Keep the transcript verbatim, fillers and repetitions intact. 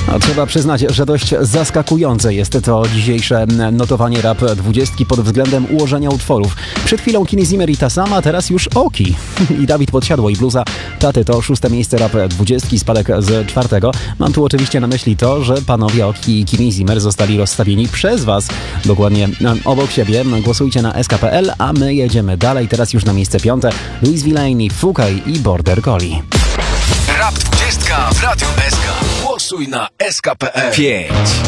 A trzeba przyznać, że dość zaskakujące jest to dzisiejsze notowanie Rap dwudziestki pod względem ułożenia utworów. Przed chwilą Kenny Zimmer i ta sama, teraz już Oki. I Dawid Podsiadło i bluza Taty to szóste miejsce Rap dwudziestki, spadek z czwartego. Mam tu oczywiście na myśli to, że panowie Oki i Kenny Zimmer zostali rozstawieni przez was dokładnie obok siebie. Głosujcie na S K kropka P L, a my jedziemy dalej. Teraz już na miejsce piąte Louis Villainy, Fukaj i Border Collie. Rap dwudziestka w Radiu S K. Głosuj na S K kropka P L. pięć.